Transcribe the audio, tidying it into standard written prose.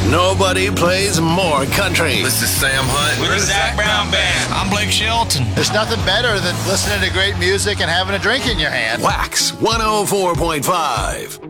Nobody plays more country. This is Sam Hunt. We're the Zach Brown Band. I'm Blake Shelton. There's nothing better than listening to great music and having a drink in your hand. Wax 104.5.